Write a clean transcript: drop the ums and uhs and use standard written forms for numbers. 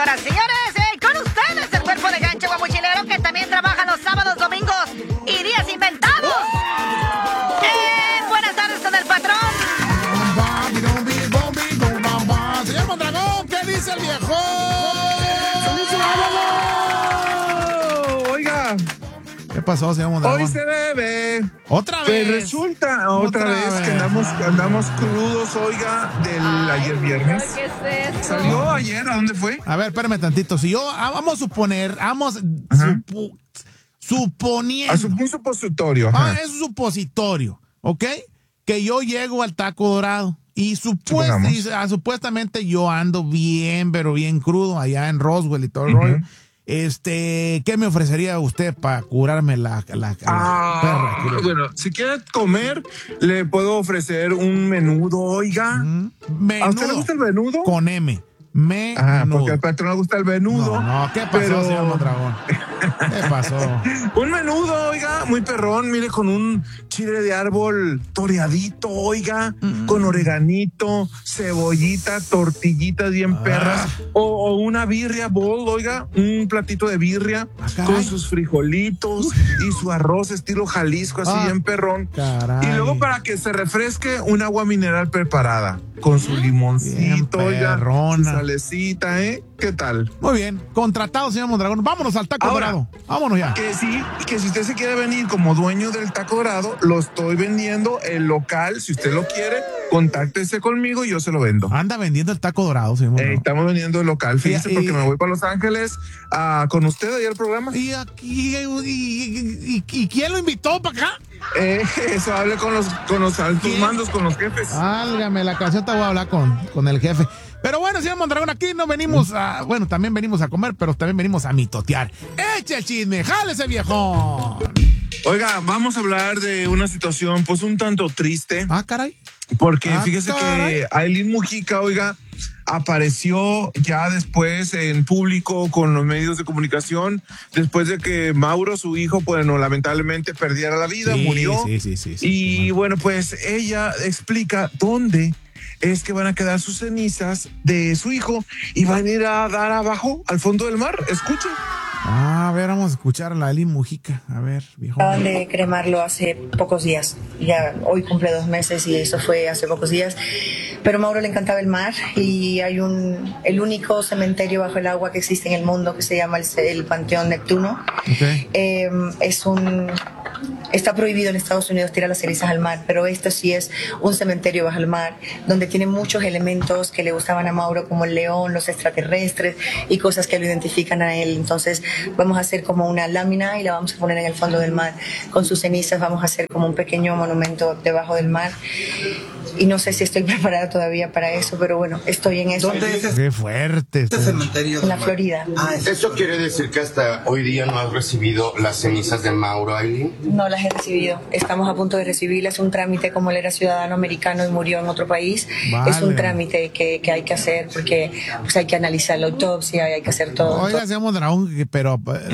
señoras y señores. Con ustedes el cuerpo de gancho guamuchilero que también trabaja los sábados, domingos y días inventados. Buenas tardes con el patrón. Señor Mondragón, ¿qué dice el viejo? Oiga, ¿Qué pasó, señor Mondragón? hoy se bebe. ¿Otra Pues vez? resulta otra vez que andamos crudos, oiga, del ayer viernes. ¿Qué es eso? ¿Salió ayer? ¿A dónde fue? A ver, espérame tantito. Si yo, vamos a suponer, suponiendo. Un supositorio. Ajá. Es un supositorio, ¿ok? Que yo llego al Taco Dorado y supuestamente yo ando bien, pero bien crudo allá en Roswell y todo el rollo. ¿Qué me ofrecería usted para curarme la perra? Bueno, si quiere comer, le puedo ofrecer un menudo, oiga. Menudo. ¿A usted le gusta el menudo? Con M. Porque al patrón le gusta el menudo. No, ¿qué pasó, señor Mondragón? ¿Qué pasó? Un menudo, oiga, muy perrón, mire, con un chile de árbol toreadito, oiga, con oreganito, cebollita, tortillitas bien perras, o una birria bowl, oiga, un platito de birria con sus frijolitos y su arroz estilo Jalisco, así bien perrón. Caray. Y luego para que se refresque, un agua mineral preparada con su limoncito, oiga, su salecita, ¿eh? ¿Qué tal? Muy bien, contratado, señor Mondragón. Vámonos al Taco Dorado. Vámonos ya. Que sí, y que si usted se quiere venir como dueño del Taco Dorado, lo estoy vendiendo, el local, si usted lo quiere, contáctese conmigo y yo se lo vendo. Anda vendiendo el Taco Dorado, señor Mondragón. Estamos vendiendo el local, fíjese, porque me voy para Los Ángeles con usted ayer al programa. ¿Y aquí? ¿Y quién lo invitó para acá? Eso, hable con los altos mandos, con los jefes. Álgame, la canción te voy a hablar con el jefe. Pero bueno, señor Mondragón, aquí no venimos también venimos a comer, pero también venimos a mitotear. ¡Eche el chisme! ¡Jálese, viejo! Oiga, vamos a hablar de una situación, pues, un tanto triste. Caray. Porque fíjese que Aileen Mujica, oiga, apareció ya después en público con los medios de comunicación, después de que Mauro, su hijo, bueno, lamentablemente perdiera la vida, murió. Sí. Y bueno, pues ella explica dónde es que van a quedar sus cenizas de su hijo y van a ir a dar abajo, al fondo del mar. Escuchen. A ver, vamos a escuchar a la Aileen Mujica. A ver, viejo. Acaban de cremarlo hace pocos días. Ya hoy cumple 2 meses y eso fue hace pocos días. Pero a Mauro le encantaba el mar y hay el único cementerio bajo el agua que existe en el mundo que se llama el Panteón Neptuno. Okay. Está prohibido en Estados Unidos tirar las cenizas al mar, pero esto sí es un cementerio bajo el mar, donde tiene muchos elementos que le gustaban a Mauro, como el león, los extraterrestres y cosas que lo identifican a él. Entonces vamos a hacer como una lámina y la vamos a poner en el fondo del mar. Con sus cenizas vamos a hacer como un pequeño monumento debajo del mar. Y no sé si estoy preparada todavía para eso, pero bueno, estoy en eso. ¿Dónde es ¡Qué fuerte! este cementerio? En la Florida. ¿Eso quiere decir que hasta hoy día no has recibido las cenizas de Mauro, Aileen? No las he recibido. Estamos a punto de recibirlas. Un trámite, como él era ciudadano americano y murió en otro país. Vale. Es un trámite que hay que hacer porque pues, hay que analizar la autopsia y hay que hacer todo. Oiga, señor Mondragón, pero